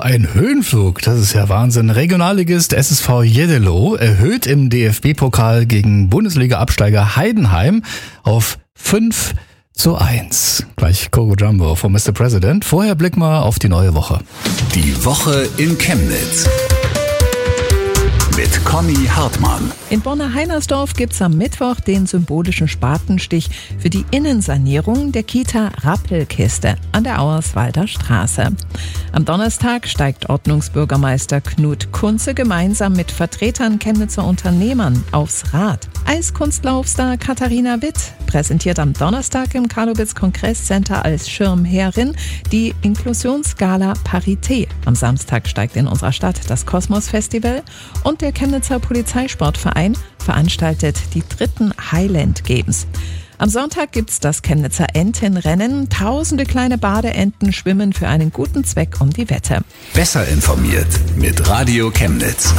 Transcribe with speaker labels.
Speaker 1: ein Höhenflug, das ist ja Wahnsinn. Regionalligist SSV Jeddelo erhöht im DFB-Pokal gegen Bundesliga-Absteiger Heidenheim auf 5:1. Gleich Coco Jumbo von Mr. President. Vorher blicken wir auf die neue Woche.
Speaker 2: Die Woche in Chemnitz. Mit Conny Hartmann.
Speaker 3: In Borna-Heinersdorf gibt's am Mittwoch den symbolischen Spatenstich für die Innensanierung der Kita Rappelkiste an der Auerswalder Straße. Am Donnerstag steigt Ordnungsbürgermeister Knut Kunze gemeinsam mit Vertretern Chemnitzer Unternehmern aufs Rad. Eiskunstlaufstar Katharina Witt präsentiert am Donnerstag im Karlowitz Kongresscenter als Schirmherrin die Inklusionsgala Parité. Am Samstag steigt in unserer Stadt das Kosmos Festival und der Chemnitzer Polizeisportverein veranstaltet die 3. Highland Games. Am Sonntag gibt's das Chemnitzer Entenrennen. Tausende kleine Badeenten schwimmen für einen guten Zweck um die Wette.
Speaker 2: Besser informiert mit Radio Chemnitz.